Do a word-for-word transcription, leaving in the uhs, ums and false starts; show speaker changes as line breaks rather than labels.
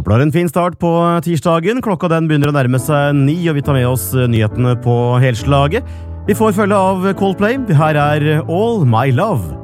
Håper du har en fin start på tirsdagen. Klokka den begynner å nærme seg ni, og vi tar med oss nyhetene på helslaget. Vi får følge av Coldplay. Det her er All My Love.